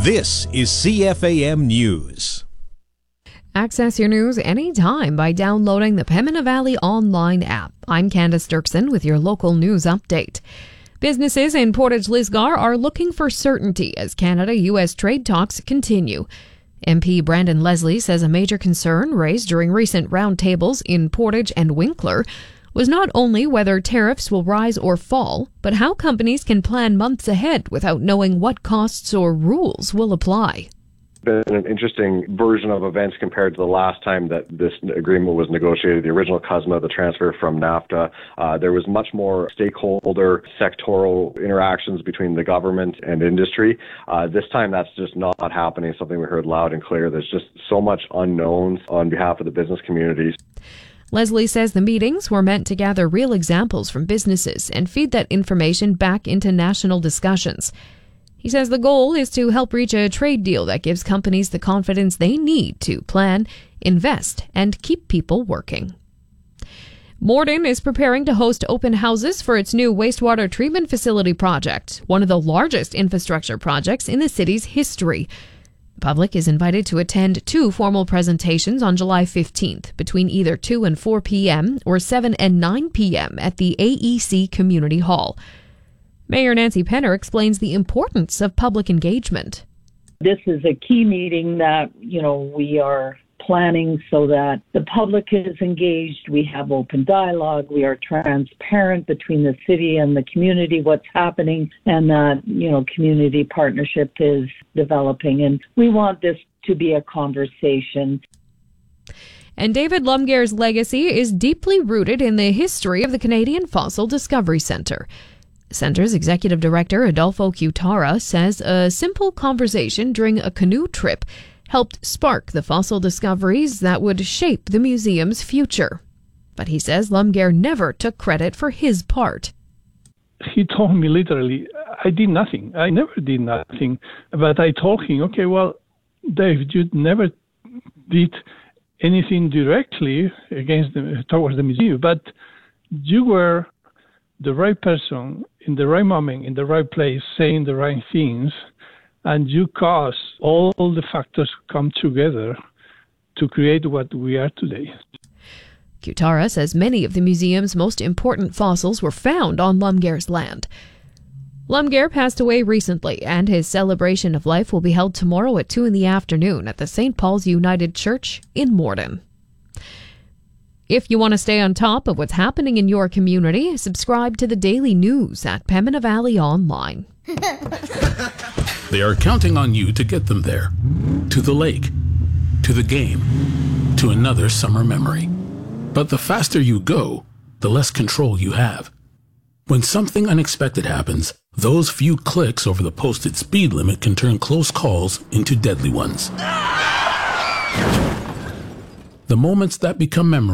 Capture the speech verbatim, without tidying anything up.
This is C F A M News. Access your news anytime by downloading the Pembina Valley online app. I'm Candace Dirksen with your local news update. Businesses in Portage Lisgar are looking for certainty as Canada-U S trade talks continue. M P Brandon Leslie says a major concern raised during recent roundtables in Portage and Winkler was not only whether tariffs will rise or fall, but how companies can plan months ahead without knowing what costs or rules will apply. Been an interesting version of events compared to the last time that this agreement was negotiated, the original C U S M A, the transfer from NAFTA. Uh, there was much more stakeholder sectoral interactions between the government and industry. Uh, this time that's just not happening, something we heard loud and clear. There's just so much unknowns on behalf of the business communities. Leslie says the meetings were meant to gather real examples from businesses and feed that information back into national discussions. He says the goal is to help reach a trade deal that gives companies the confidence they need to plan, invest, and keep people working. Morden is preparing to host open houses for its new wastewater treatment facility project, one of the largest infrastructure projects in the city's history. The public is invited to attend two formal presentations on July fifteenth between either two and four p.m. or seven and nine p.m. at the A E C Community Hall. Mayor Nancy Penner explains the importance of public engagement. This is a key meeting that, you know, we are planning so that the public is engaged, we have open dialogue, we are transparent between the city and the community, what's happening, and that, you know, community partnership is developing. And we want this to be a conversation. And David Lumgare's legacy is deeply rooted in the history of the Canadian Fossil Discovery Centre. The centre's executive director, Adolfo Cutara, says a simple conversation during a canoe trip helped spark the fossil discoveries that would shape the museum's future. But he says Lumgare never took credit for his part. He told me literally, I did nothing. I never did nothing. But I told him, okay, well, Dave, you never did anything directly against the, towards the museum, but you were the right person in the right moment, in the right place, saying the right things, and you caused all the factors come together to create what we are today. Cutara says many of the museum's most important fossils were found on Lumgare's land. Lumgare passed away recently, and his celebration of life will be held tomorrow at two in the afternoon at the Saint Paul's United Church in Morden. If you want to stay on top of what's happening in your community, subscribe to the daily news at Pembina Valley Online. They are counting on you to get them there. To the lake, to the game, to another summer memory. But the faster you go, the less control you have. When something unexpected happens, those few clicks over the posted speed limit can turn close calls into deadly ones. The moments that become memorable